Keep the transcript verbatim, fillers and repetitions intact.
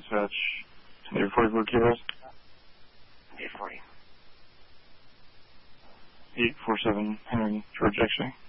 Dispatch, eight forty-four kilos. eight forty. eight four seven Henry, George X-ray.